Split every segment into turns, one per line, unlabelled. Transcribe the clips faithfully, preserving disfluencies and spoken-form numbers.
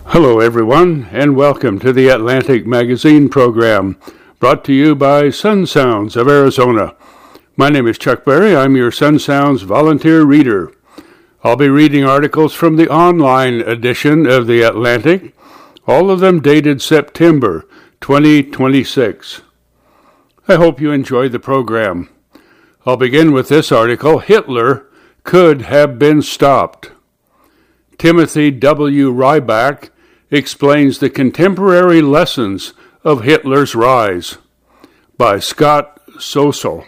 Hello, everyone, and welcome to the Atlantic Magazine program, brought to you by Sun Sounds of Arizona. My name is Chuck Berry. I'm your Sun Sounds volunteer reader. I'll be reading articles from the online edition of the Atlantic, all of them dated September twenty twenty-six. I hope you enjoy the program. I'll begin with this article, Hitler Could Have Been Stopped. Timothy W. Ryback explains the contemporary lessons of Hitler's rise, by Scott Stoessel.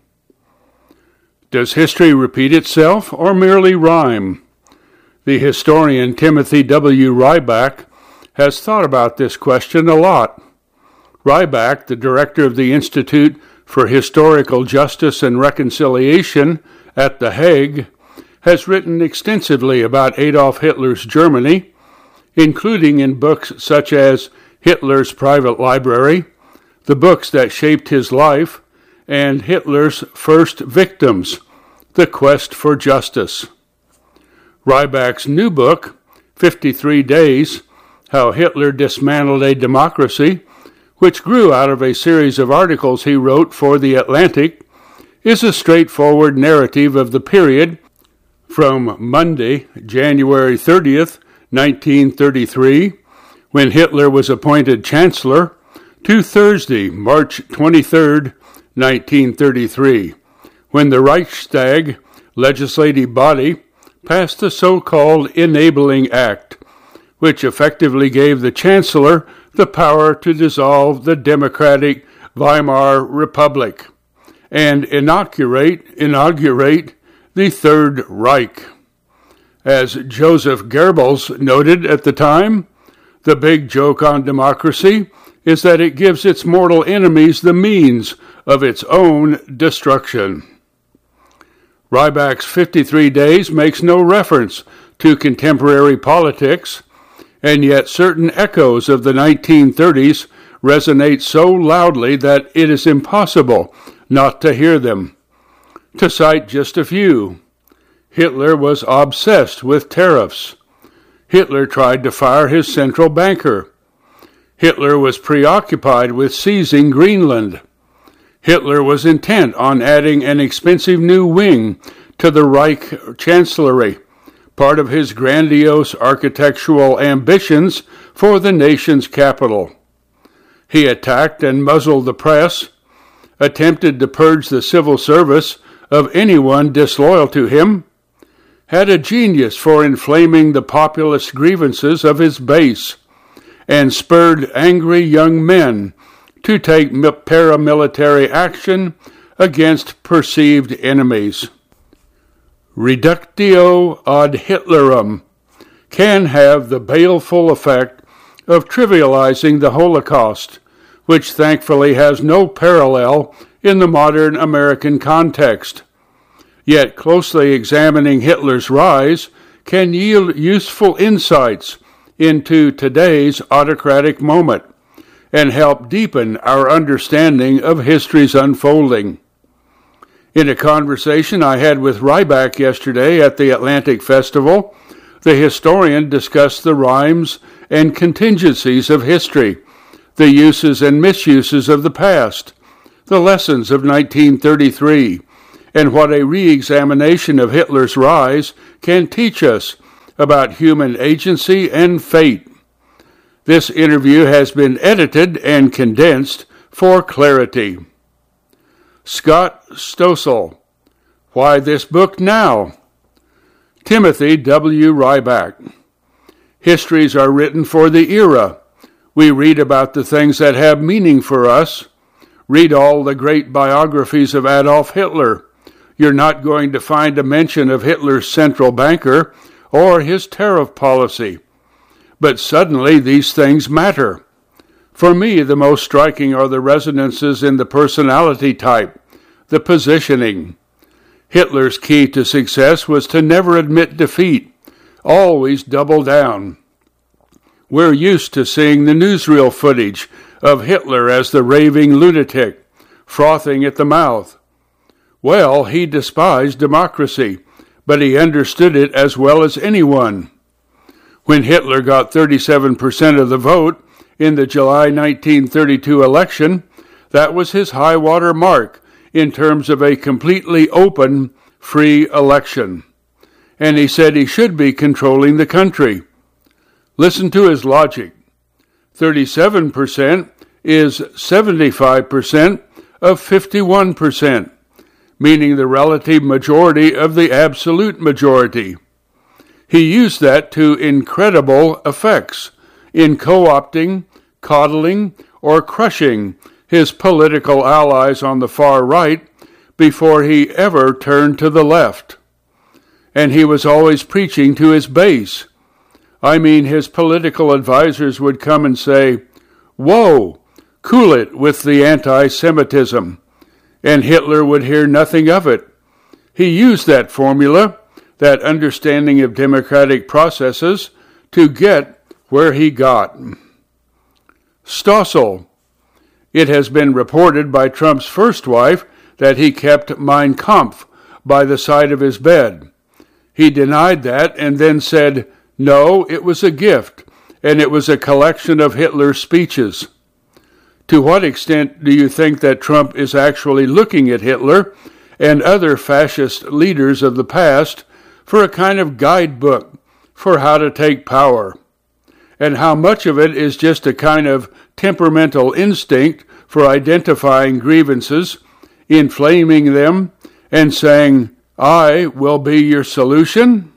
Does history repeat itself or merely rhyme? The historian Timothy W. Ryback has thought about this question a lot. Ryback, the director of the Institute for Historical Justice and Reconciliation at The Hague, has written extensively about Adolf Hitler's Germany, including in books such as Hitler's Private Library, The Books That Shaped His Life, and Hitler's First Victims, The Quest for Justice. Ryback's new book, fifty-three days, How Hitler Dismantled a Democracy, which grew out of a series of articles he wrote for The Atlantic, is a straightforward narrative of the period from Monday, January thirtieth, nineteen thirty-three, when Hitler was appointed Chancellor, to Thursday, March twenty-third, nineteen thirty-three, when the Reichstag, legislative body, passed the so-called Enabling Act, which effectively gave the Chancellor the power to dissolve the democratic Weimar Republic and inaugurate, inaugurate the Third Reich. As Joseph Goebbels noted at the time, the big joke on democracy is that it gives its mortal enemies the means of its own destruction. Ryback's fifty-three days makes no reference to contemporary politics, and yet certain echoes of the nineteen thirties resonate so loudly that it is impossible not to hear them. To cite just a few, Hitler was obsessed with tariffs. Hitler tried to fire his central banker. Hitler was preoccupied with seizing Greenland. Hitler was intent on adding an expensive new wing to the Reich Chancellery, part of his grandiose architectural ambitions for the nation's capital. He attacked and muzzled the press, attempted to purge the civil service of anyone disloyal to him, had a genius for inflaming the populist grievances of his base, and spurred angry young men to take paramilitary action against perceived enemies. Reductio ad Hitlerum can have the baleful effect of trivializing the Holocaust, which thankfully has no parallel in the modern American context. Yet closely examining Hitler's rise can yield useful insights into today's autocratic moment and help deepen our understanding of history's unfolding. In a conversation I had with Ryback yesterday at the Atlantic Festival, the historian discussed the rhymes and contingencies of history, the uses and misuses of the past, the lessons of nineteen thirty-three, and what a re-examination of Hitler's rise can teach us about human agency and fate. This interview has been edited and condensed for clarity. Scott Stoessel. Why this book now? Timothy W. Ryback. Histories are written for the era. We read about the things that have meaning for us. Read all the great biographies of Adolf Hitler. You're not going to find a mention of Hitler's central banker or his tariff policy. But suddenly these things matter. For me, the most striking are the resonances in the personality type, the positioning. Hitler's key to success was to never admit defeat, always double down. We're used to seeing the newsreel footage of Hitler as the raving lunatic, frothing at the mouth. Well, he despised democracy, but he understood it as well as anyone. When Hitler got thirty-seven percent of the vote in the July nineteen thirty-two election, that was his high water mark in terms of a completely open, free election. And he said he should be controlling the country. Listen to his logic. thirty-seven percent is seventy-five percent of fifty-one percent, meaning the relative majority of the absolute majority. He used that to incredible effects in co-opting, coddling, or crushing his political allies on the far right before he ever turned to the left. And he was always preaching to his base. I mean, his political advisors would come and say, "Whoa, cool it with the anti-Semitism." And Hitler would hear nothing of it. He used that formula, that understanding of democratic processes, to get where he got. Stossel. It has been reported by Trump's first wife that he kept Mein Kampf by the side of his bed. He denied that and then said, no, it was a gift, and it was a collection of Hitler's speeches. To what extent do you think that Trump is actually looking at Hitler and other fascist leaders of the past for a kind of guidebook for how to take power? And how much of it is just a kind of temperamental instinct for identifying grievances, inflaming them, and saying, I will be your solution?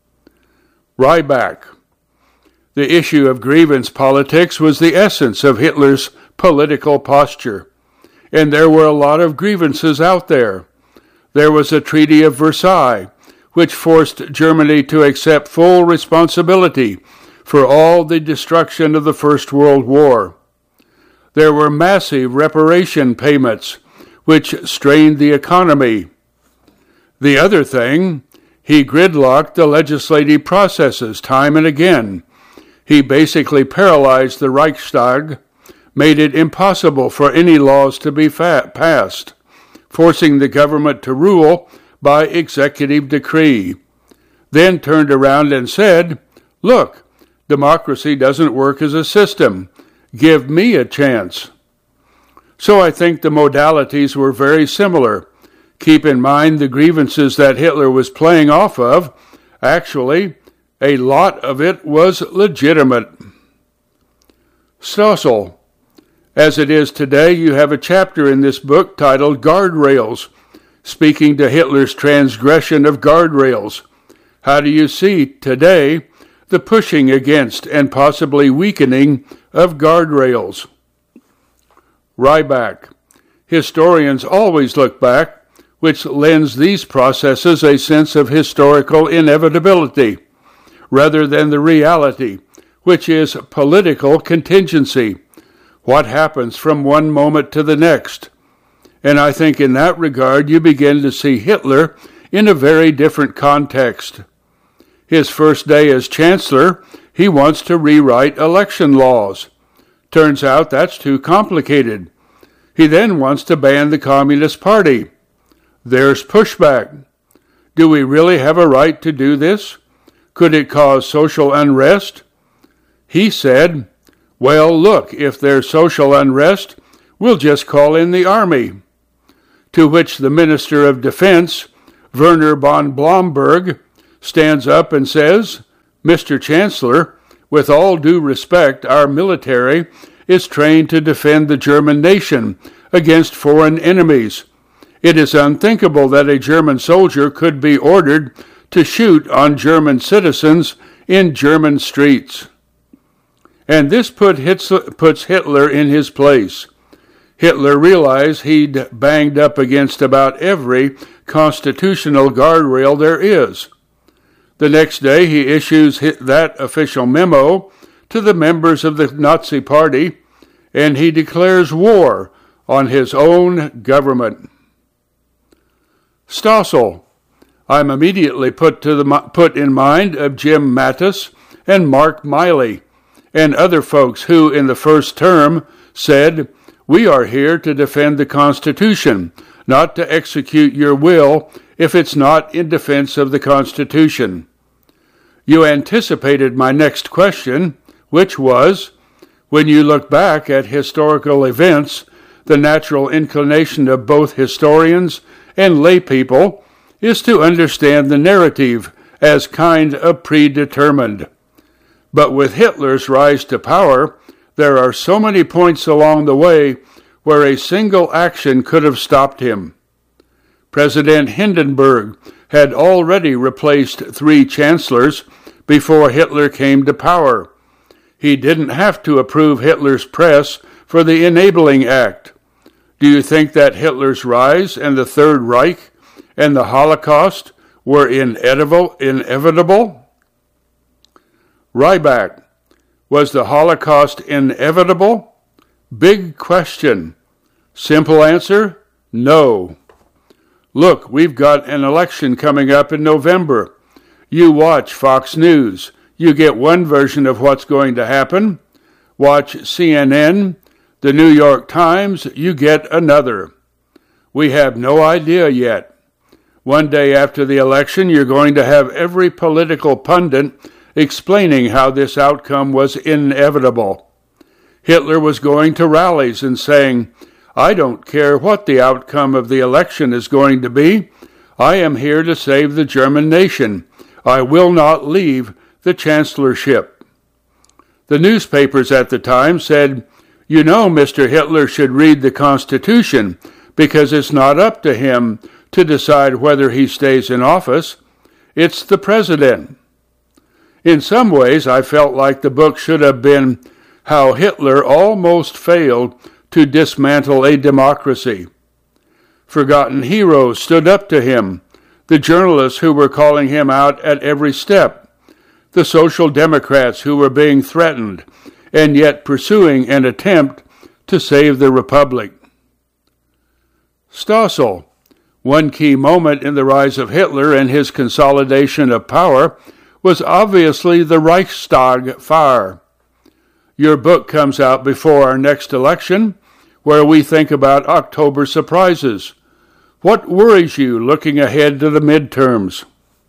Ryback. The issue of grievance politics was the essence of Hitler's political posture. And there were a lot of grievances out there. There was a Treaty of Versailles, which forced Germany to accept full responsibility for all the destruction of the First World War. There were massive reparation payments, which strained the economy. The other thing, he gridlocked the legislative processes time and again. He basically paralyzed the Reichstag, made it impossible for any laws to be fa- passed, forcing the government to rule by executive decree. Then turned around and said, look, democracy doesn't work as a system. Give me a chance. So I think the modalities were very similar. Keep in mind the grievances that Hitler was playing off of. Actually, a lot of it was legitimate. Stossel. As it is today, you have a chapter in this book titled Guardrails, speaking to Hitler's transgression of guardrails. How do you see today the pushing against and possibly weakening of guardrails? Ryback. Historians always look back, which lends these processes a sense of historical inevitability, rather than the reality, which is political contingency, what happens from one moment to the next. And I think in that regard you begin to see Hitler in a very different context. His first day as chancellor, he wants to rewrite election laws. Turns out that's too complicated. He then wants to ban the Communist Party. There's pushback. Do we really have a right to do this? Could it cause social unrest? He said, well, look, if there's social unrest, we'll just call in the army. To which the Minister of Defense, Werner von Blomberg, stands up and says, Mister Chancellor, with all due respect, our military is trained to defend the German nation against foreign enemies. It is unthinkable that a German soldier could be ordered to shoot on German citizens in German streets. And this put Hitler, puts Hitler in his place. Hitler realized he'd banged up against about every constitutional guardrail there is. The next day he issues that official memo to the members of the Nazi Party, and he declares war on his own government. Stossel. I'm immediately put to the put in mind of Jim Mattis and Mark Miley and other folks who, in the first term, said, we are here to defend the Constitution, not to execute your will if it's not in defense of the Constitution. You anticipated my next question, which was, when you look back at historical events, the natural inclination of both historians and lay people is to understand the narrative as kind of predetermined. But with Hitler's rise to power, there are so many points along the way where a single action could have stopped him. President Hindenburg had already replaced three chancellors before Hitler came to power. He didn't have to approve Hitler's press for the Enabling Act. Do you think that Hitler's rise and the Third Reich and the Holocaust were inevitable? inevitable? Ryback, was the Holocaust inevitable? Big question. Simple answer, no. Look, we've got an election coming up in November. You watch Fox News. You get one version of what's going to happen. Watch C N N, the New York Times, you get another. We have no idea yet. One day after the election, you're going to have every political pundit explaining how this outcome was inevitable. Hitler was going to rallies and saying, I don't care what the outcome of the election is going to be. I am here to save the German nation. I will not leave the chancellorship. The newspapers at the time said, you know, Mister Hitler should read the Constitution because it's not up to him to decide whether he stays in office. It's the president. In some ways, I felt like the book should have been How Hitler Almost Failed to Dismantle a Democracy. Forgotten heroes stood up to him, the journalists who were calling him out at every step, the social democrats who were being threatened and yet pursuing an attempt to save the republic. Stossel, one key moment in the rise of Hitler and his consolidation of power was obviously the Reichstag fire. Your book comes out before our next election, where we think about October surprises. What worries you looking ahead to the midterms?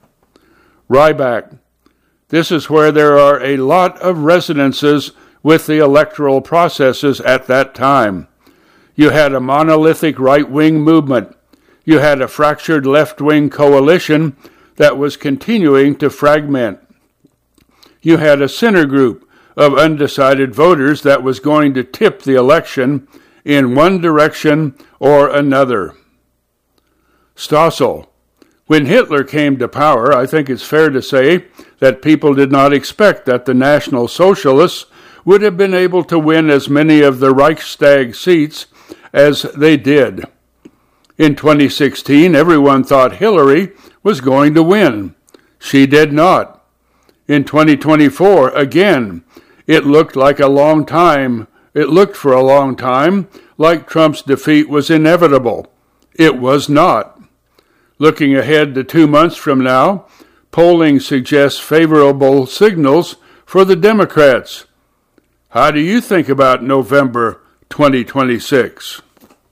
Ryback, this is where there are a lot of resonances with the electoral processes at that time. You had a monolithic right-wing movement. You had a fractured left-wing coalition that was continuing to fragment. You had a center group of undecided voters that was going to tip the election in one direction or another. Stossel, when Hitler came to power, I think it's fair to say that people did not expect that the National Socialists would have been able to win as many of the Reichstag seats as they did. In twenty sixteen, everyone thought Hillary was going to win. She did not. In twenty twenty-four, again, it looked like a long time, it looked for a long time like Trump's defeat was inevitable. It was not. Looking ahead to two months from now, polling suggests favorable signals for the Democrats. How do you think about November twenty twenty-six?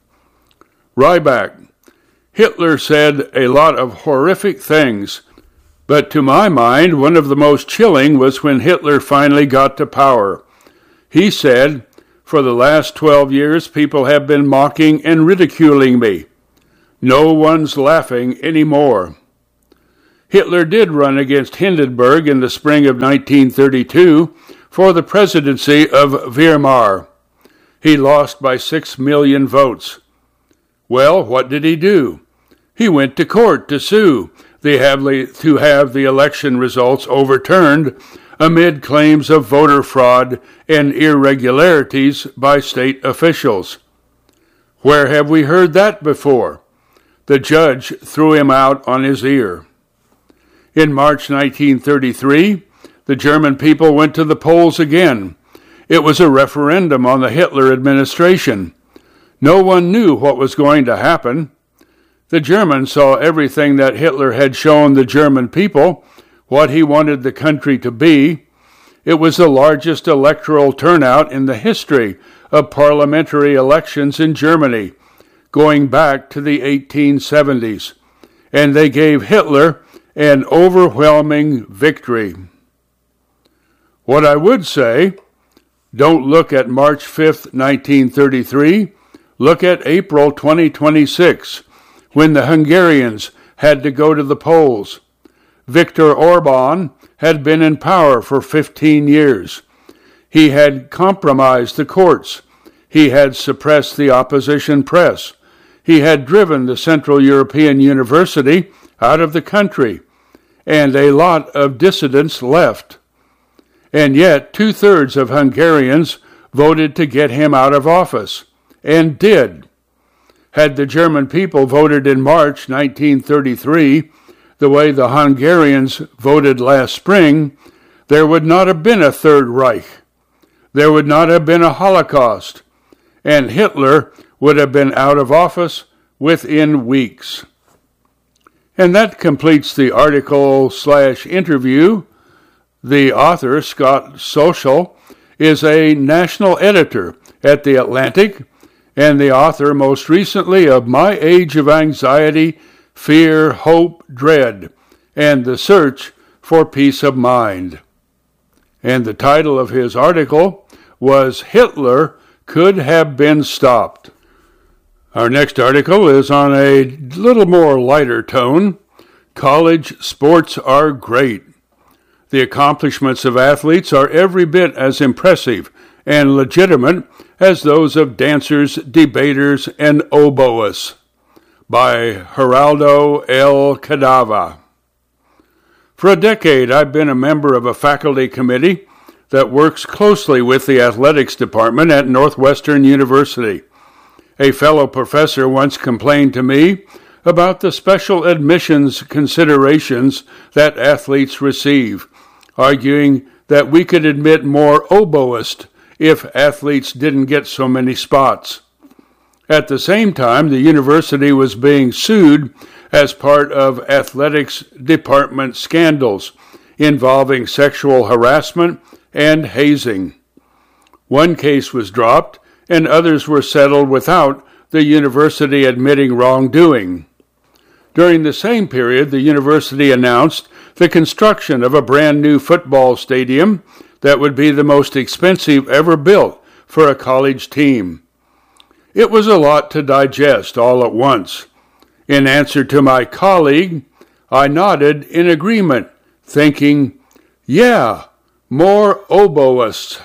Ryback, Hitler said a lot of horrific things, but to my mind, one of the most chilling was when Hitler finally got to power. He said, for the last twelve years, people have been mocking and ridiculing me. No one's laughing anymore. Hitler did run against Hindenburg in the spring of nineteen thirty-two for the presidency of Weimar. He lost by six million votes. Well, what did he do? He went to court to sue the have, to have the election results overturned amid claims of voter fraud and irregularities by state officials. Where have we heard that before? The judge threw him out on his ear. In March nineteen thirty-three, the German people went to the polls again. It was a referendum on the Hitler administration. No one knew what was going to happen. The Germans saw everything that Hitler had shown the German people, what he wanted the country to be. It was the largest electoral turnout in the history of parliamentary elections in Germany, going back to the eighteen seventies, and they gave Hitler an overwhelming victory. What I would say, don't look at March fifth, nineteen thirty-three, look at April twenty twenty-six, when the Hungarians had to go to the polls. Viktor Orban had been in power for fifteen years. He had compromised the courts. He had suppressed the opposition press. He had driven the Central European University out of the country, and a lot of dissidents left. And yet, two-thirds of Hungarians voted to get him out of office, and did. Had the German people voted in March nineteen thirty-three the way the Hungarians voted last spring, there would not have been a Third Reich. There would not have been a Holocaust, and Hitler would have been out of office within weeks. And that completes the article slash interview. The author, Scott Sochel, is a national editor at The Atlantic, and the author most recently of My Age of Anxiety, Fear, Hope, Dread, and the Search for Peace of Mind. And the title of his article was Hitler Could Have Been Stopped. Our next article is on a little more lighter tone. College sports are great. The accomplishments of athletes are every bit as impressive and legitimate as those of dancers, debaters, and oboists. By Geraldo L. Cadava. For a decade, I've been a member of a faculty committee that works closely with the athletics department at Northwestern University. A fellow professor once complained to me about the special admissions considerations that athletes receive, arguing that we could admit more oboists if athletes didn't get so many spots. At the same time, the university was being sued as part of athletics department scandals involving sexual harassment and hazing. One case was dropped, and others were settled without the university admitting wrongdoing. During the same period, the university announced the construction of a brand new football stadium that would be the most expensive ever built for a college team. It was a lot to digest all at once. In answer to my colleague, I nodded in agreement, thinking, yeah, more oboists.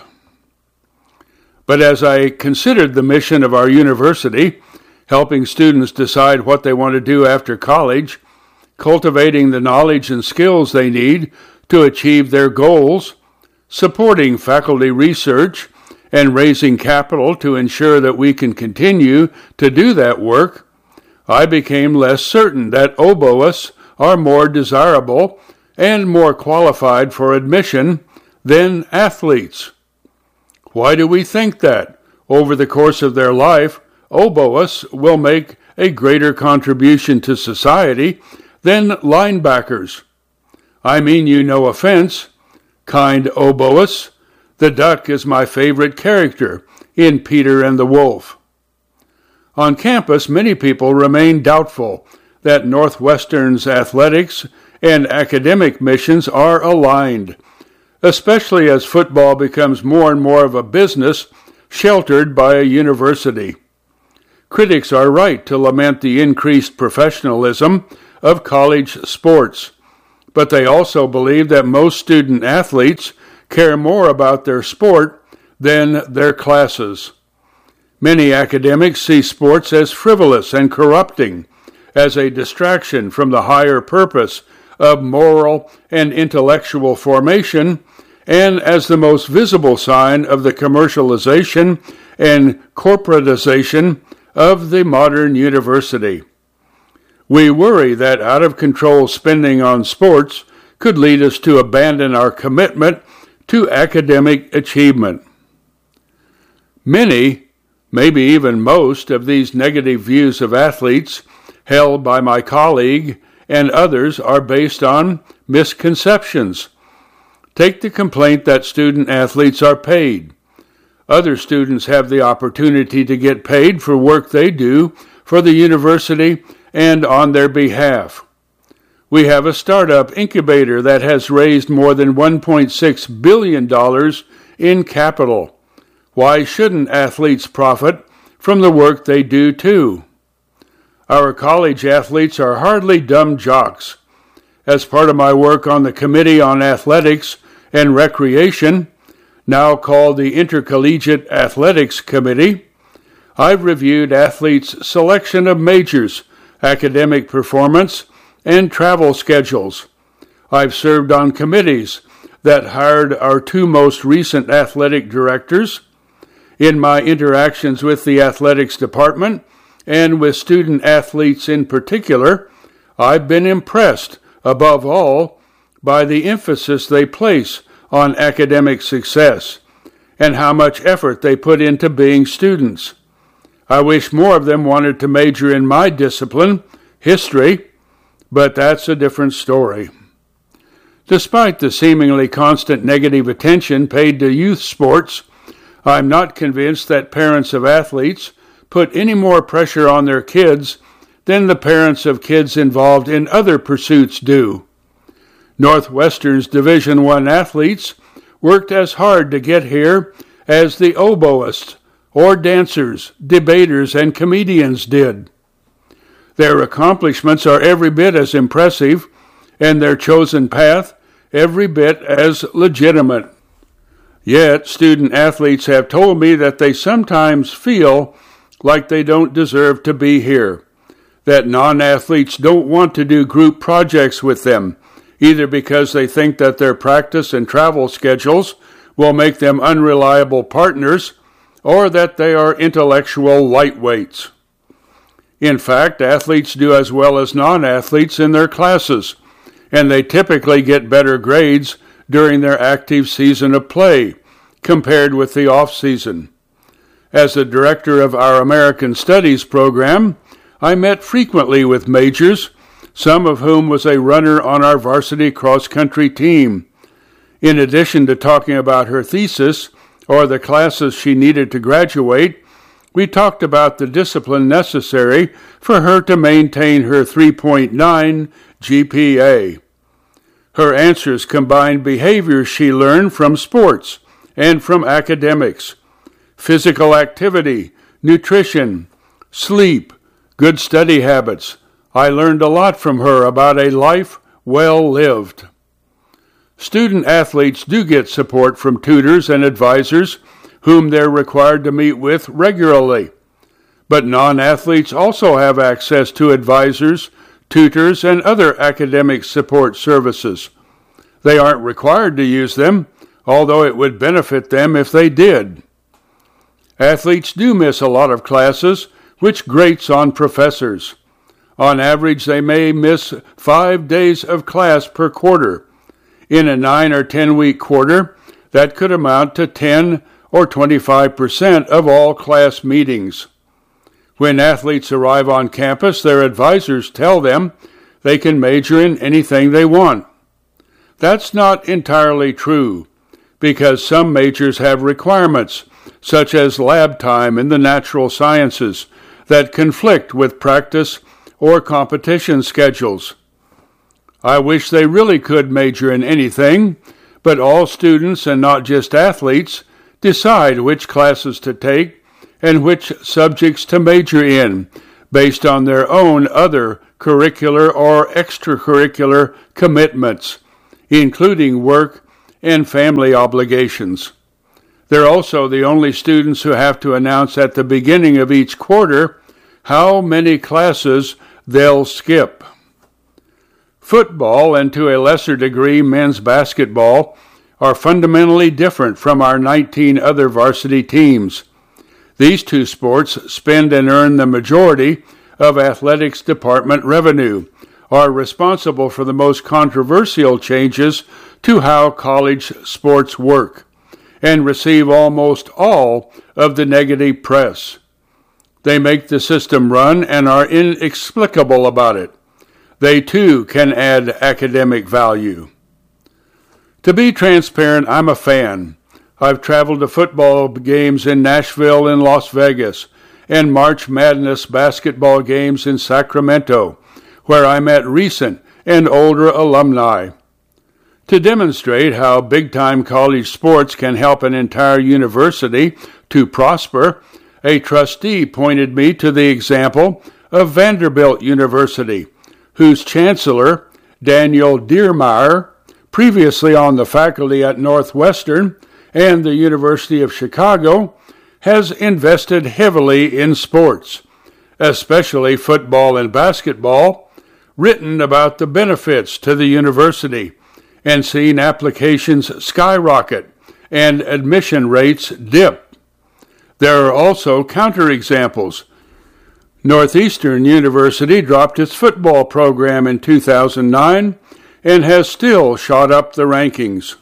But as I considered the mission of our university, helping students decide what they want to do after college, cultivating the knowledge and skills they need to achieve their goals, supporting faculty research, and raising capital to ensure that we can continue to do that work, I became less certain that oboists are more desirable and more qualified for admission than athletes. Why do we think that? Over the course of their life, oboists will make a greater contribution to society than linebackers. I mean you no offense, kind oboists. The duck is my favorite character in Peter and the Wolf. On campus, many people remain doubtful that Northwestern's athletics and academic missions are aligned, especially as football becomes more and more of a business sheltered by a university. Critics are right to lament the increased professionalism of college sports, but they also believe that most student athletes care more about their sport than their classes. Many academics see sports as frivolous and corrupting, as a distraction from the higher purpose of moral and intellectual formation, and as the most visible sign of the commercialization and corporatization of the modern university. We worry that out-of-control spending on sports could lead us to abandon our commitment to academic achievement. Many, maybe even most, of these negative views of athletes held by my colleague and others are based on misconceptions. Take the complaint that student athletes are paid. Other students have the opportunity to get paid for work they do for the university and on their behalf. We have a startup incubator that has raised more than one point six billion dollars in capital. Why shouldn't athletes profit from the work they do too? Our college athletes are hardly dumb jocks. As part of my work on the Committee on Athletics and Recreation, now called the Intercollegiate Athletics Committee, I've reviewed athletes' selection of majors, academic performance, and travel schedules. I've served on committees that hired our two most recent athletic directors. In my interactions with the athletics department and with student athletes in particular, I've been impressed, above all, by the emphasis they place on academic success and how much effort they put into being students. I wish more of them wanted to major in my discipline, history, but that's a different story. Despite the seemingly constant negative attention paid to youth sports, I'm not convinced that parents of athletes put any more pressure on their kids than the parents of kids involved in other pursuits do. Northwestern's Division One athletes worked as hard to get here as the oboists or dancers, debaters, and comedians did. Their accomplishments are every bit as impressive, and their chosen path every bit as legitimate. Yet, student athletes have told me that they sometimes feel like they don't deserve to be here, that non-athletes don't want to do group projects with them, either because they think that their practice and travel schedules will make them unreliable partners, or that they are intellectual lightweights. In fact, athletes do as well as non-athletes in their classes, and they typically get better grades during their active season of play, compared with the off-season. As the director of our American Studies program, I met frequently with majors, some of whom was a runner on our varsity cross-country team. In addition to talking about her thesis or the classes she needed to graduate, we talked about the discipline necessary for her to maintain her three point nine G P A. Her answers combined behaviors she learned from sports and from academics, physical activity, nutrition, sleep, good study habits. I learned a lot from her about a life well lived. Student athletes do get support from tutors and advisors whom they're required to meet with regularly. But non-athletes also have access to advisors, tutors, and other academic support services. They aren't required to use them, although it would benefit them if they did. Athletes do miss a lot of classes, which grates on professors. On average, they may miss five days of class per quarter. In a nine or ten week quarter, that could amount to ten or twenty-five percent of all class meetings. When athletes arrive on campus, their advisors tell them they can major in anything they want. That's not entirely true, because some majors have requirements, such as lab time in the natural sciences, that conflict with practice or competition schedules. I wish they really could major in anything, but all students and not just athletes decide which classes to take and which subjects to major in based on their own other curricular or extracurricular commitments, including work and family obligations. They're also the only students who have to announce at the beginning of each quarter how many classes they'll skip. Football, and to a lesser degree men's basketball, are fundamentally different from our nineteen other varsity teams. These two sports spend and earn the majority of athletics department revenue, are responsible for the most controversial changes to how college sports work, and receive almost all of the negative press. They make the system run and are inexplicable about it. They too can add academic value. To be transparent, I'm a fan. I've traveled to football games in Nashville and Las Vegas, and March Madness basketball games in Sacramento, where I met recent and older alumni. To demonstrate how big-time college sports can help an entire university to prosper, a trustee pointed me to the example of Vanderbilt University, whose chancellor, Daniel Diermeier, previously on the faculty at Northwestern and the University of Chicago, has invested heavily in sports, especially football and basketball, written about the benefits to the university, and seen applications skyrocket and admission rates dip. There are also counterexamples. Northeastern University dropped its football program in two thousand nine and has still shot up the rankings.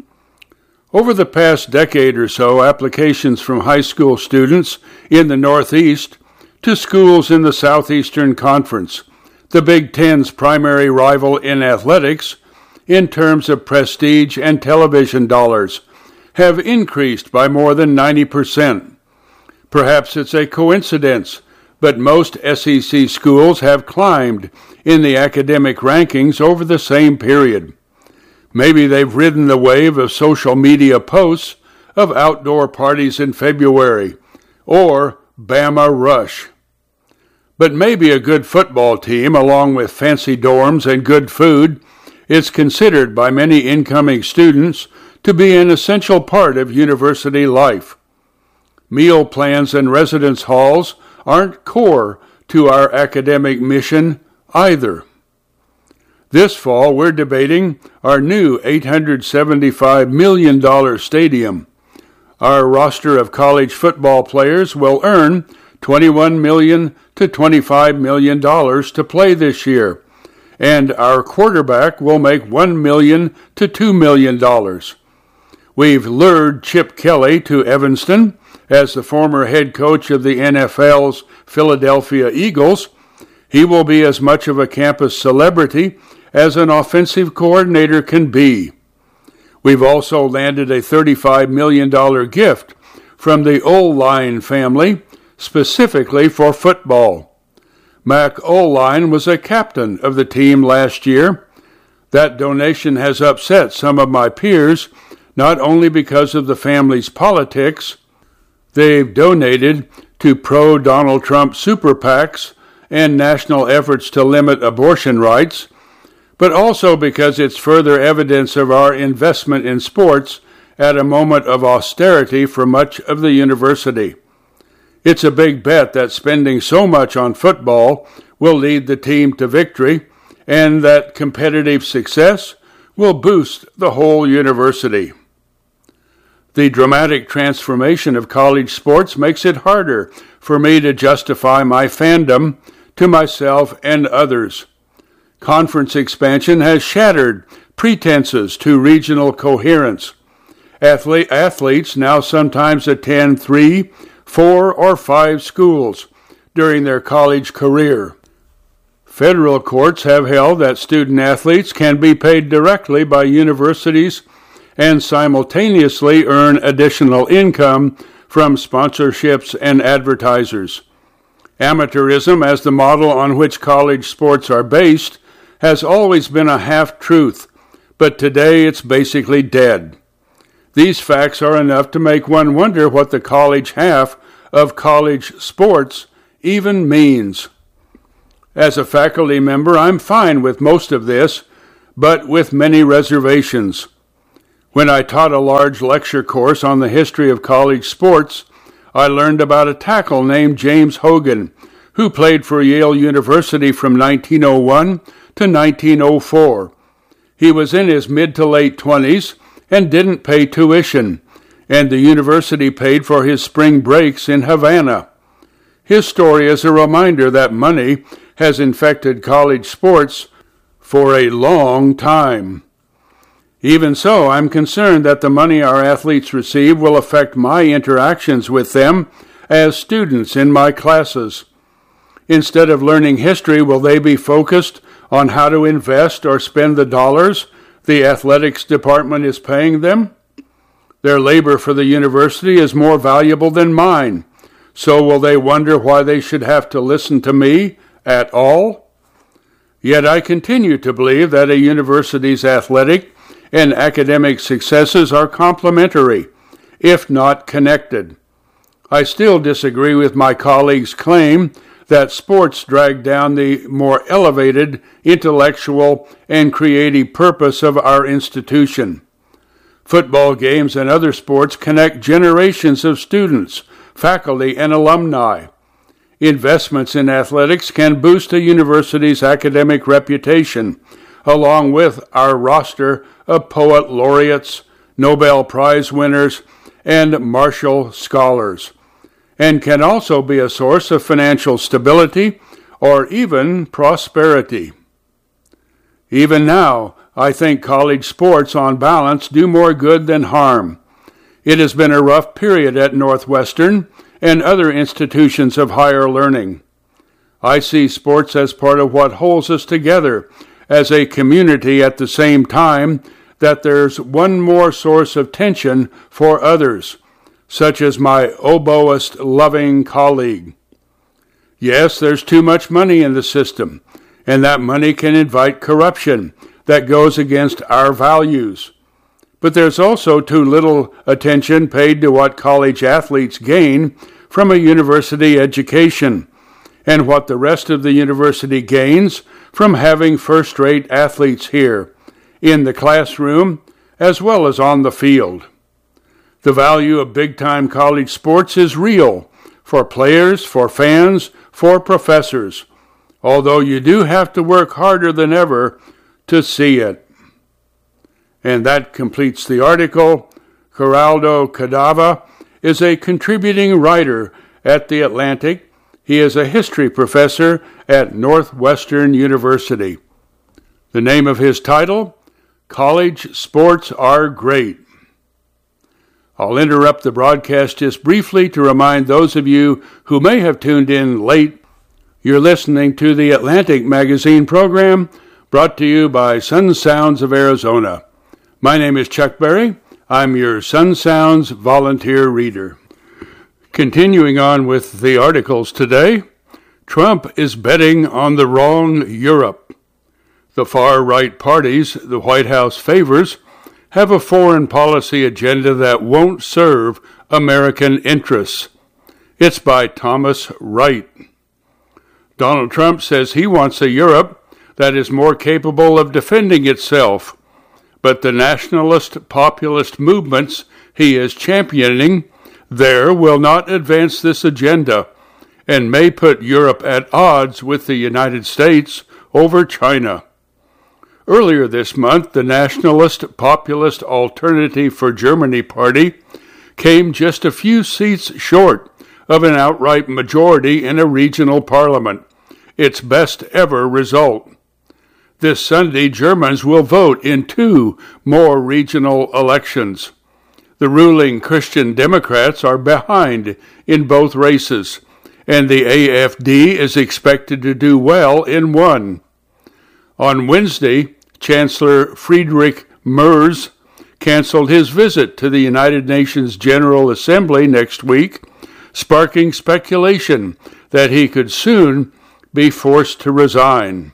Over the past decade or so, applications from high school students in the Northeast to schools in the Southeastern Conference, the Big Ten's primary rival in athletics, in terms of prestige and television dollars, have increased by more than ninety percent. Perhaps it's a coincidence, but most S E C schools have climbed in the academic rankings over the same period. Maybe they've ridden the wave of social media posts of outdoor parties in February, or Bama Rush. But maybe a good football team, along with fancy dorms and good food, is considered by many incoming students to be an essential part of university life. Meal plans and residence halls aren't core to our academic mission either. This fall, we're debating our new eight hundred seventy-five million dollars stadium. Our roster of college football players will earn twenty-one million dollars to twenty-five million dollars to play this year, and our quarterback will make one million dollars to two million dollars. We've lured Chip Kelly to Evanston as the former head coach of the N F L's Philadelphia Eagles. He will be as much of a campus celebrity as an offensive coordinator can be. We've also landed a thirty-five million dollars gift from the Oline family, specifically for football. Mac Oline was a captain of the team last year. That donation has upset some of my peers, not only because of the family's politics. They've donated to pro-Donald Trump super PACs and national efforts to limit abortion rights, but also because it's further evidence of our investment in sports at a moment of austerity for much of the university. It's a big bet that spending so much on football will lead the team to victory, and that competitive success will boost the whole university. The dramatic transformation of college sports makes it harder for me to justify my fandom to myself and others. Conference expansion has shattered pretenses to regional coherence. Athlete, athletes now sometimes attend three, four, or five schools during their college career. Federal courts have held that student athletes can be paid directly by universities and simultaneously earn additional income from sponsorships and advertisers. Amateurism, as the model on which college sports are based, has always been a half-truth, but today it's basically dead. These facts are enough to make one wonder what the college half of college sports even means. As a faculty member, I'm fine with most of this, but with many reservations. When I taught a large lecture course on the history of college sports, I learned about a tackle named James Hogan, who played for Yale University from nineteen oh one to nineteen oh four. He was in his mid to late twenties and didn't pay tuition, and the university paid for his spring breaks in Havana. His story is a reminder that money has infected college sports for a long time. Even so, I'm concerned that the money our athletes receive will affect my interactions with them as students in my classes. Instead of learning history, will they be focused on how to invest or spend the dollars the athletics department is paying them? Their labor for the university is more valuable than mine, so will they wonder why they should have to listen to me at all? Yet I continue to believe that a university's athletic and academic successes are complementary, if not connected. I still disagree with my colleagues' claim that sports drag down the more elevated intellectual and creative purpose of our institution. Football games and other sports connect generations of students, faculty, and alumni. Investments in athletics can boost a university's academic reputation, along with our roster of poet laureates, Nobel Prize winners, and Marshall scholars, and can also be a source of financial stability or even prosperity. Even now, I think college sports on balance do more good than harm. It has been a rough period at Northwestern and other institutions of higher learning. I see sports as part of what holds us together as a community at the same time that there's one more source of tension for others, such as my oboist-loving colleague. Yes, there's too much money in the system, and that money can invite corruption that goes against our values. But there's also too little attention paid to what college athletes gain from a university education, and what the rest of the university gains from having first-rate athletes here, in the classroom as well as on the field. The value of big-time college sports is real for players, for fans, for professors, although you do have to work harder than ever to see it. And that completes the article. Geraldo Cadava is a contributing writer at The Atlantic. He is a history professor at Northwestern University. The name of his title, College Sports Are Great. I'll interrupt the broadcast just briefly to remind those of you who may have tuned in late. You're listening to the Atlantic Magazine program brought to you by Sun Sounds of Arizona. My name is Chuck Berry. I'm your Sun Sounds volunteer reader. Continuing on with the articles today, Trump is betting on the wrong Europe. The far-right parties the White House favors have a foreign policy agenda that won't serve American interests. It's by Thomas Wright. Donald Trump says he wants a Europe that is more capable of defending itself, but the nationalist populist movements he is championing there will not advance this agenda and may put Europe at odds with the United States over China. Earlier this month, the Nationalist Populist Alternative for Germany party came just a few seats short of an outright majority in a regional parliament, its best ever result. This Sunday, Germans will vote in two more regional elections. The ruling Christian Democrats are behind in both races, and the A F D is expected to do well in one. On Wednesday, Chancellor Friedrich Merz canceled his visit to the United Nations General Assembly next week, sparking speculation that he could soon be forced to resign.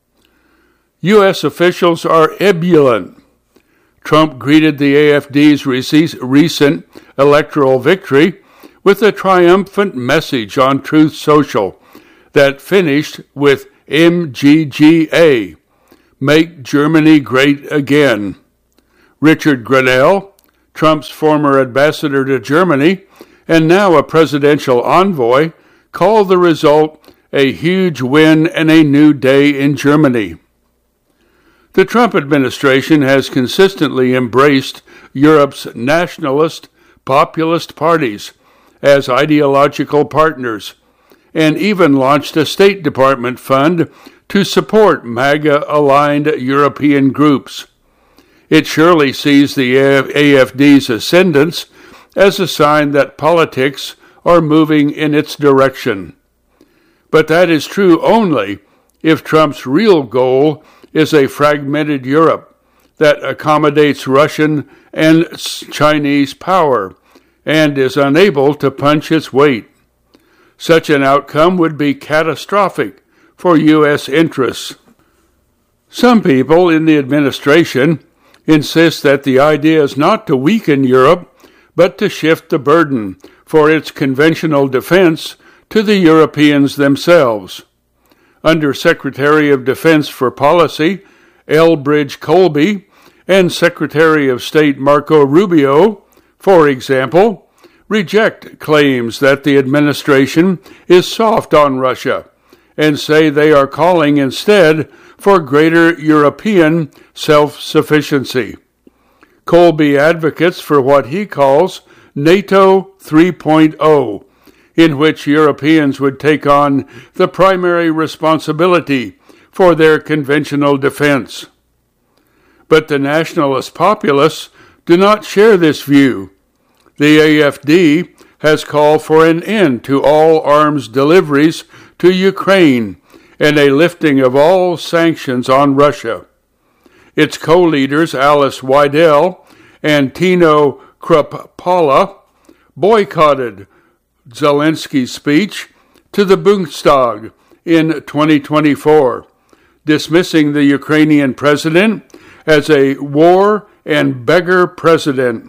U S officials are ebullient. Trump greeted the A F D's recent electoral victory with a triumphant message on Truth Social that finished with M G G A, Make Germany Great Again. Richard Grenell, Trump's former ambassador to Germany and now a presidential envoy, called the result a huge win and a new day in Germany. The Trump administration has consistently embraced Europe's nationalist, populist parties as ideological partners, and even launched a State Department fund to support MAGA-aligned European groups. It surely sees the A F D's ascendance as a sign that politics are moving in its direction. But that is true only if Trump's real goal is a fragmented Europe that accommodates Russian and Chinese power and is unable to punch its weight. Such an outcome would be catastrophic for U S interests. Some people in the administration insist that the idea is not to weaken Europe, but to shift the burden for its conventional defense to the Europeans themselves. Under Secretary of Defense for Policy Elbridge Colby and Secretary of State Marco Rubio, for example, reject claims that the administration is soft on Russia and say they are calling instead for greater European self-sufficiency. Colby advocates for what he calls NATO three point oh, in which Europeans would take on the primary responsibility for their conventional defense. But the nationalist populists do not share this view. The A F D has called for an end to all arms deliveries to Ukraine and a lifting of all sanctions on Russia. Its co-leaders Alice Weidel and Tino Kruppala boycotted Zelensky's speech to the Bundestag in twenty twenty-four, dismissing the Ukrainian president as a war and beggar president.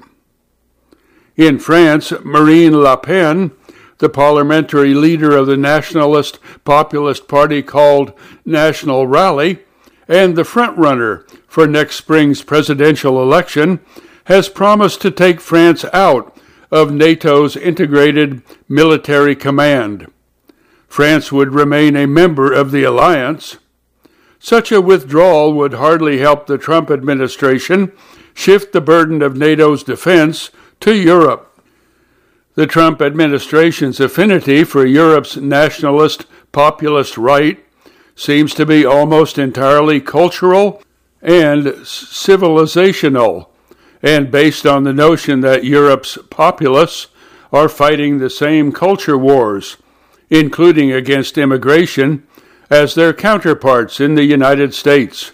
In France, Marine Le Pen, the parliamentary leader of the nationalist populist party called National Rally, and the frontrunner for next spring's presidential election, has promised to take France out of NATO's integrated military command. France would remain a member of the alliance. Such a withdrawal would hardly help the Trump administration shift the burden of NATO's defense to Europe. The Trump administration's affinity for Europe's nationalist populist right seems to be almost entirely cultural and civilizational, and based on the notion that Europe's populists are fighting the same culture wars, including against immigration, as their counterparts in the United States.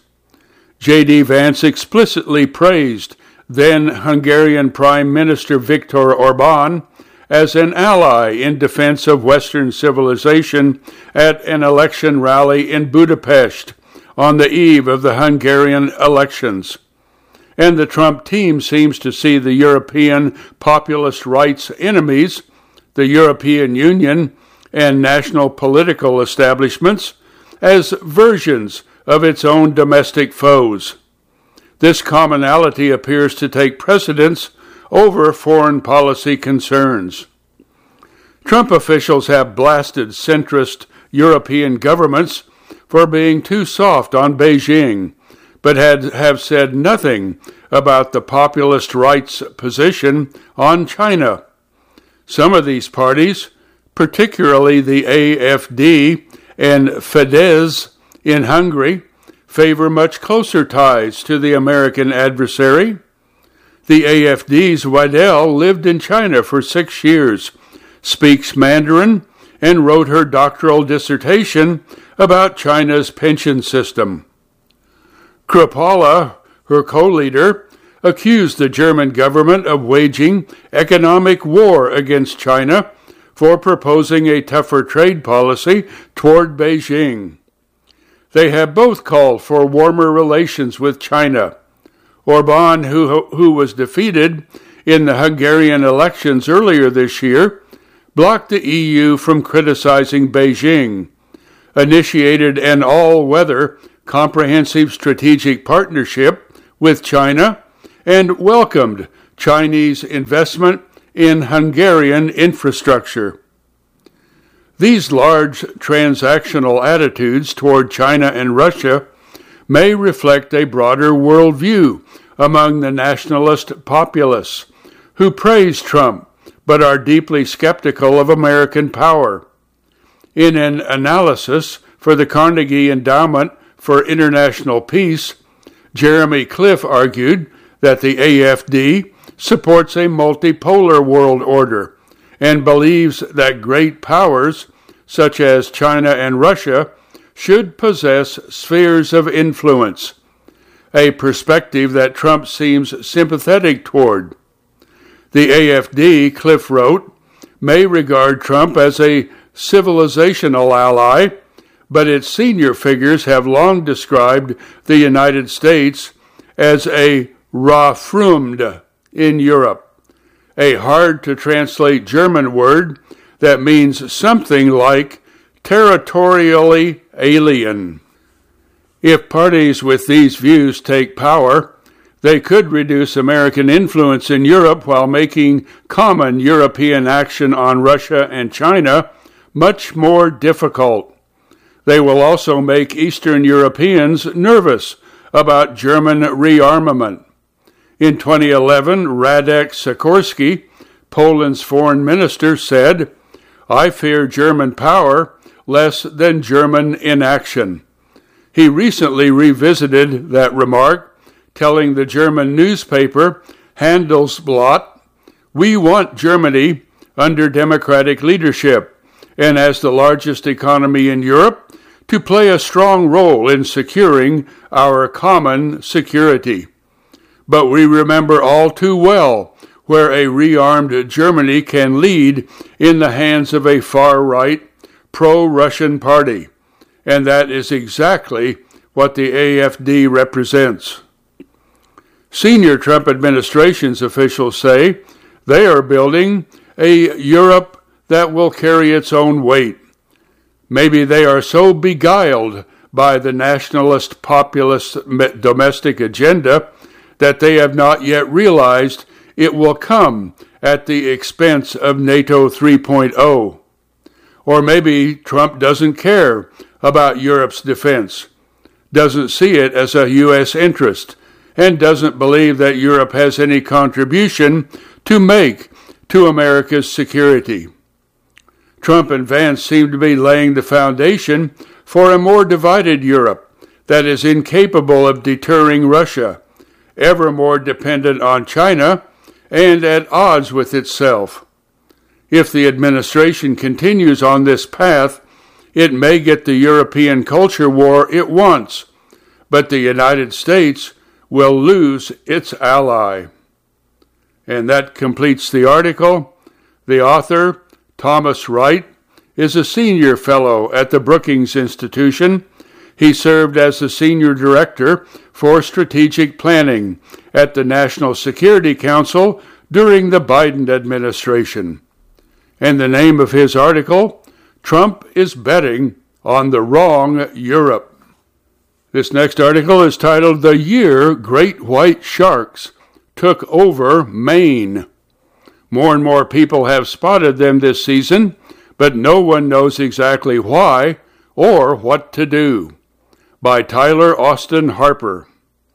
J D. Vance explicitly praised then Hungarian Prime Minister Viktor Orbán as an ally in defense of Western civilization at an election rally in Budapest on the eve of the Hungarian elections. And the Trump team seems to see the European populist rights enemies, the European Union, and national political establishments as versions of its own domestic foes. This commonality appears to take precedence over foreign policy concerns. Trump officials have blasted centrist European governments for being too soft on Beijing, but had, have said nothing about the populist right's position on China. Some of these parties, particularly the A F D and Fidesz in Hungary, favor much closer ties to the American adversary. The A F D's Weidel lived in China for six years, speaks Mandarin, and wrote her doctoral dissertation about China's pension system. Kruppala, her co-leader, accused the German government of waging economic war against China for proposing a tougher trade policy toward Beijing. They have both called for warmer relations with China. Orbán, who, who was defeated in the Hungarian elections earlier this year, blocked the E U from criticizing Beijing, initiated an all-weather comprehensive strategic partnership with China, and welcomed Chinese investment in Hungarian infrastructure. These large transactional attitudes toward China and Russia may reflect a broader worldview among the nationalist populists who praise Trump but are deeply skeptical of American power. In an analysis for the Carnegie Endowment for International Peace, Jeremy Cliff argued that the A F D supports a multipolar world order and believes that great powers, such as China and Russia, should possess spheres of influence, a perspective that Trump seems sympathetic toward. The A F D, Cliff wrote, may regard Trump as a civilizational ally, but its senior figures have long described the United States as a Raufrumd in Europe, a hard-to-translate German word that means something like territorially alien. If parties with these views take power, they could reduce American influence in Europe while making common European action on Russia and China much more difficult. They will also make Eastern Europeans nervous about German rearmament. In twenty eleven, Radek Sikorski, Poland's foreign minister, said, "I fear German power less than German inaction." He recently revisited that remark, telling the German newspaper Handelsblatt, "We want Germany under democratic leadership and as the largest economy in Europe to play a strong role in securing our common security. But we remember all too well where a rearmed Germany can lead in the hands of a far-right, pro-Russian party, and that is exactly what the A F D represents." Senior Trump administration's officials say they are building a Europe that will carry its own weight. Maybe they are so beguiled by the nationalist populist domestic agenda that they have not yet realized it will come at the expense of NATO three point oh. Or maybe Trump doesn't care about Europe's defense, doesn't see it as a U S interest, and doesn't believe that Europe has any contribution to make to America's security. Trump and Vance seem to be laying the foundation for a more divided Europe that is incapable of deterring Russia, ever more dependent on China, and at odds with itself. If the administration continues on this path, it may get the European culture war it wants, but the United States will lose its ally. And that completes the article. The author, Thomas Wright, is a senior fellow at the Brookings Institution. He served as the senior director for strategic planning at the National Security Council during the Biden administration. And the name of his article, Trump is Betting on the Wrong Europe. This next article is titled, "The Year Great White Sharks Took Over Maine." More and more people have spotted them this season, but no one knows exactly why or what to do. By Tyler Austin Harper.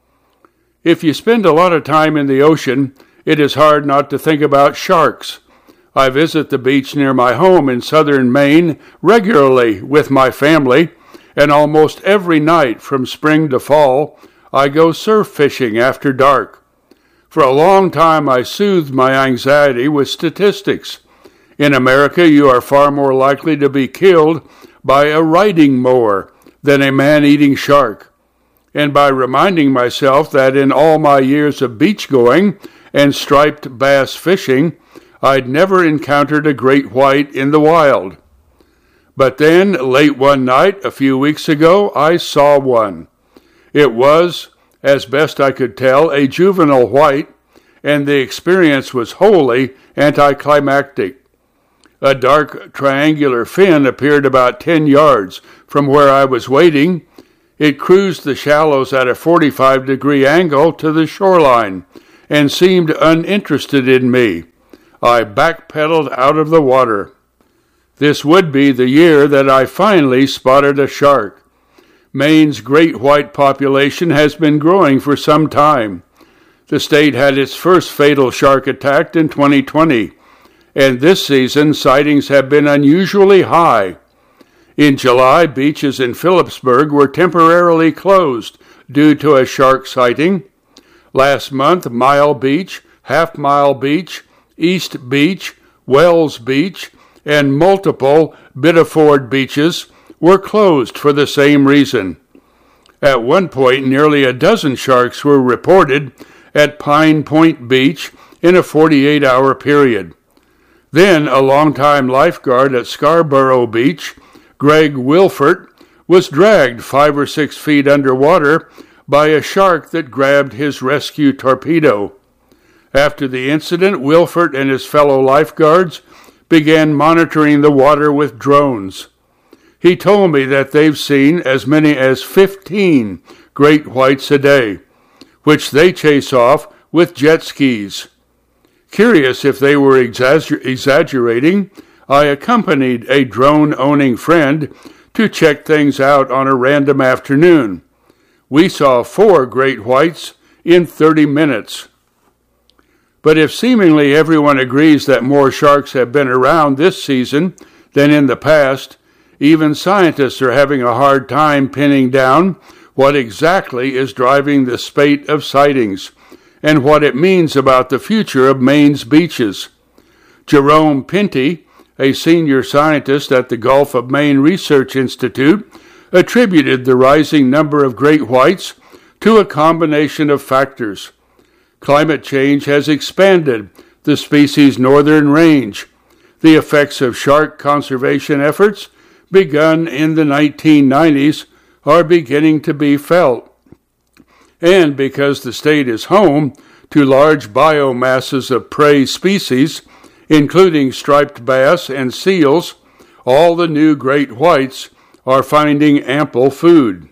If you spend a lot of time in the ocean, it is hard not to think about sharks. I visit the beach near my home in southern Maine regularly with my family, and almost every night from spring to fall, I go surf fishing after dark. For a long time, I soothed my anxiety with statistics. In America, you are far more likely to be killed by a riding mower than a man-eating shark. And by reminding myself that in all my years of beach going and striped bass fishing, I'd never encountered a great white in the wild. But then, late one night, a few weeks ago, I saw one. It was, as best I could tell, a juvenile white, and the experience was wholly anticlimactic. A dark triangular fin appeared about ten yards from where I was waiting. It cruised the shallows at a forty-five degree angle to the shoreline and seemed uninterested in me. I backpedaled out of the water. This would be the year that I finally spotted a shark. Maine's great white population has been growing for some time. The state had its first fatal shark attack in twenty twenty, and this season sightings have been unusually high. In July, beaches in Phillipsburg were temporarily closed due to a shark sighting. Last month, Mile Beach, Half Mile Beach, East Beach, Wells Beach, and multiple Biddeford beaches were closed for the same reason. At one point, nearly a dozen sharks were reported at Pine Point Beach in a forty-eight hour period. Then, a longtime lifeguard at Scarborough Beach, Greg Wilfert, was dragged five or six feet underwater by a shark that grabbed his rescue torpedo. After the incident, Wilford and his fellow lifeguards began monitoring the water with drones. He told me that they've seen as many as fifteen great whites a day, which they chase off with jet skis. Curious if they were exagger- exaggerating, I accompanied a drone-owning friend to check things out on a random afternoon. We saw four great whites in thirty minutes. But if seemingly everyone agrees that more sharks have been around this season than in the past, even scientists are having a hard time pinning down what exactly is driving the spate of sightings and what it means about the future of Maine's beaches. Jerome Pinty, a senior scientist at the Gulf of Maine Research Institute, attributed the rising number of great whites to a combination of factors. Climate change has expanded the species' northern range. The effects of shark conservation efforts, begun in the nineteen nineties, are beginning to be felt. And because the state is home to large biomasses of prey species, including striped bass and seals, all the new great whites are finding ample food.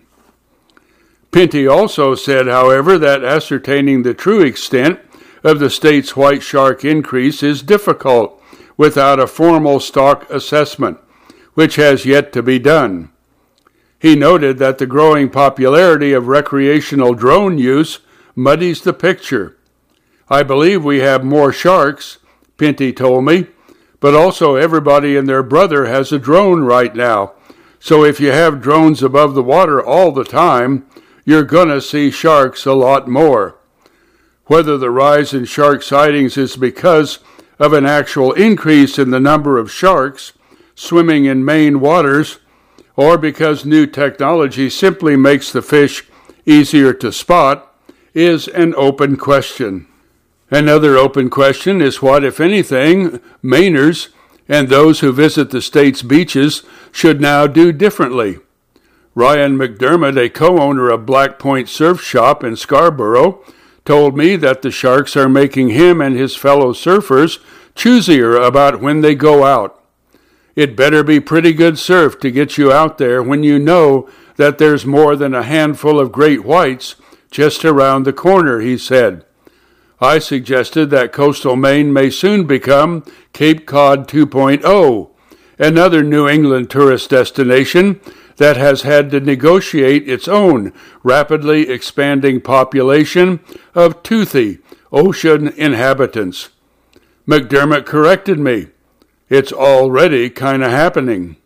Pinty also said, however, that ascertaining the true extent of the state's white shark increase is difficult without a formal stock assessment, which has yet to be done. He noted that the growing popularity of recreational drone use muddies the picture. I believe we have more sharks, Pinty told me, but also everybody and their brother has a drone right now. So if you have drones above the water all the time, you're going to see sharks a lot more. Whether the rise in shark sightings is because of an actual increase in the number of sharks swimming in Maine waters, or because new technology simply makes the fish easier to spot, is an open question. Another open question is what, if anything, Mainers and those who visit the state's beaches should now do differently. Ryan McDermott, a co-owner of Black Point Surf Shop in Scarborough, told me that the sharks are making him and his fellow surfers choosier about when they go out. It better be pretty good surf to get you out there when you know that there's more than a handful of great whites just around the corner, he said. I suggested that coastal Maine may soon become Cape Cod two point oh, another New England tourist destination that has had to negotiate its own rapidly expanding population of toothy ocean inhabitants. McDermott corrected me. It's already kind of happening.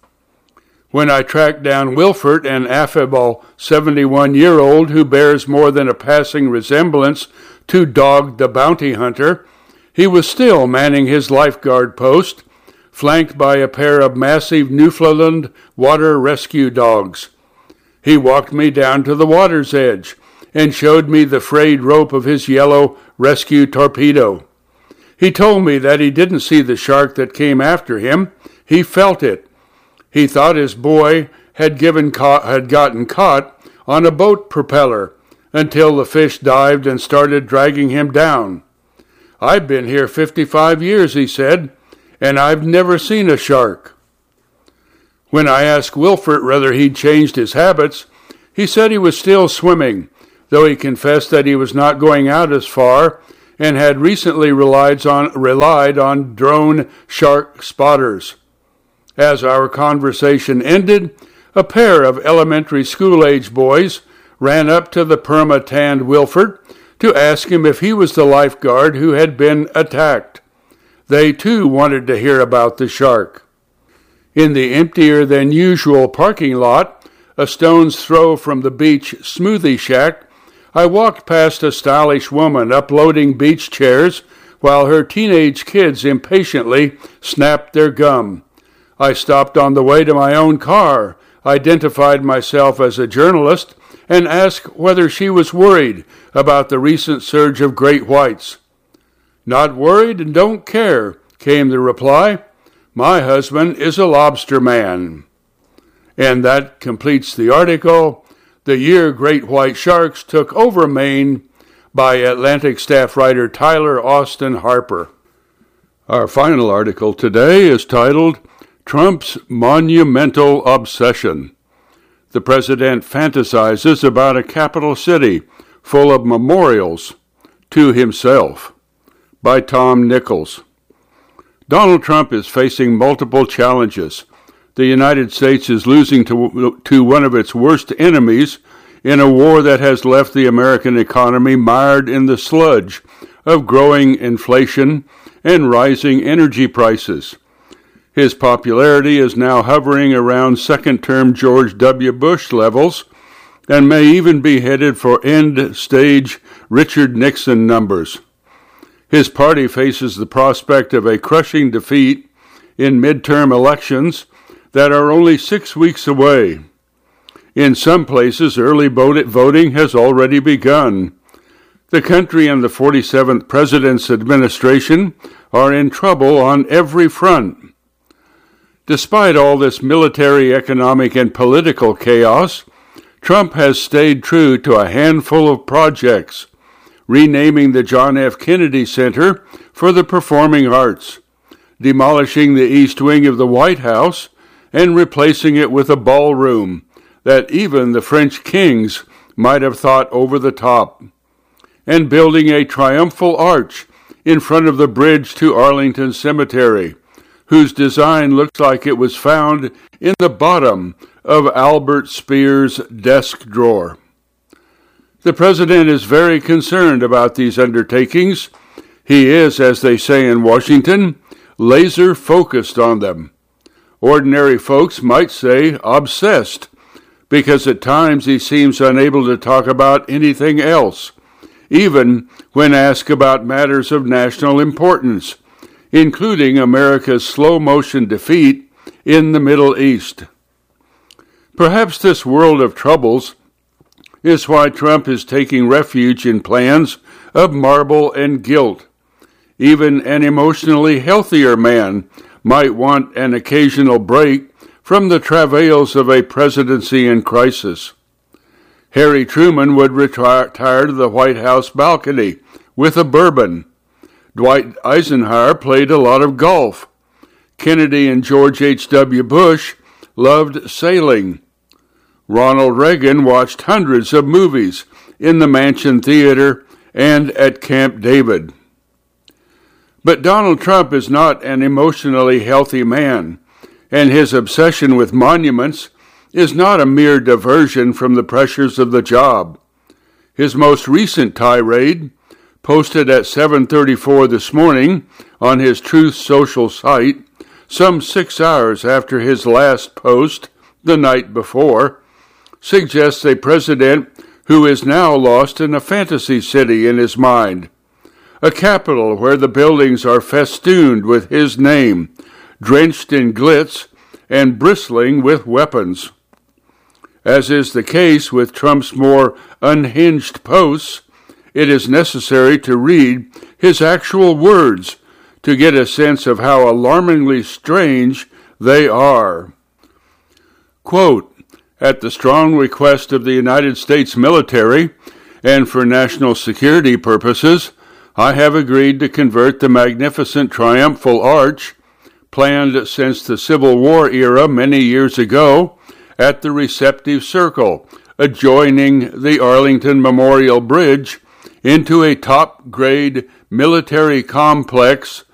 When I tracked down Wilford, an affable seventy-one-year-old who bears more than a passing resemblance to Dog the Bounty Hunter, he was still manning his lifeguard post, flanked by a pair of massive Newfoundland water rescue dogs. He walked me down to the water's edge and showed me the frayed rope of his yellow rescue torpedo. He told me that he didn't see the shark that came after him. He felt it. He thought his boy had, given ca- had gotten caught on a boat propeller until the fish dived and started dragging him down. I've been here fifty-five years, he said, and I've never seen a shark. When I asked Wilford whether he'd changed his habits, he said he was still swimming, though he confessed that he was not going out as far and had recently relied on, relied on drone shark spotters. As our conversation ended, a pair of elementary school-age boys ran up to the perma-tanned Wilford to ask him if he was the lifeguard who had been attacked. They, too, wanted to hear about the shark. In the emptier-than-usual parking lot, a stone's throw from the beach smoothie shack, I walked past a stylish woman uploading beach chairs while her teenage kids impatiently snapped their gum. I stopped on the way to my own car, identified myself as a journalist, and asked whether she was worried about the recent surge of great whites. "Not worried and don't care," came the reply. "My husband is a lobster man." And that completes the article, The Year Great White Sharks Took Over Maine, by Atlantic staff writer Tyler Austin Harper. Our final article today is titled, Trump's Monumental Obsession. The president fantasizes about a capital city full of memorials to himself, by Tom Nichols. Donald Trump is facing multiple challenges. The United States is losing to, to one of its worst enemies in a war that has left the American economy mired in the sludge of growing inflation and rising energy prices. His popularity is now hovering around second-term George W. Bush levels and may even be headed for end-stage Richard Nixon numbers. His party faces the prospect of a crushing defeat in midterm elections that are only six weeks away. In some places, early voting has already begun. The country and the forty-seventh President's administration are in trouble on every front. Despite all this military, economic, and political chaos, Trump has stayed true to a handful of projects, renaming the John F. Kennedy Center for the Performing Arts, demolishing the East Wing of the White House, and replacing it with a ballroom that even the French kings might have thought over the top, and building a triumphal arch in front of the bridge to Arlington Cemetery, whose design looks like it was found in the bottom of Albert Speer's desk drawer. The president is very concerned about these undertakings. He is, as they say in Washington, laser focused on them. Ordinary folks might say obsessed, because at times he seems unable to talk about anything else, even when asked about matters of national importance, including America's slow-motion defeat in the Middle East. Perhaps this world of troubles is why Trump is taking refuge in plans of marble and gilt. Even an emotionally healthier man might want an occasional break from the travails of a presidency in crisis. Harry Truman would retire to the White House balcony with a bourbon. Dwight Eisenhower played a lot of golf. Kennedy and George H W. Bush loved sailing. Ronald Reagan watched hundreds of movies in the Mansion Theater and at Camp David. But Donald Trump is not an emotionally healthy man, and his obsession with monuments is not a mere diversion from the pressures of the job. His most recent tirade, posted at seven thirty-four this morning on his Truth Social site, some six hours after his last post the night before, suggests a president who is now lost in a fantasy city in his mind, a capital where the buildings are festooned with his name, drenched in glitz and bristling with weapons. As is the case with Trump's more unhinged posts, it is necessary to read his actual words to get a sense of how alarmingly strange they are. Quote, "At the strong request of the United States military, and for national security purposes, I have agreed to convert the magnificent triumphal arch, planned since the Civil War era many years ago, at the receptive circle adjoining the Arlington Memorial Bridge, into a top-grade military complex